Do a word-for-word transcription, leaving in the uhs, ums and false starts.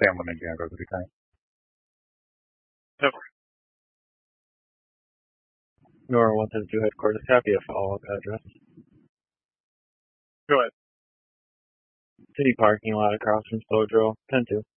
Sam wanaingianga every time. Yep. Nora one ten two headquarters, copy a follow-up address. Go ahead. City parking lot across from Sodro, ten two.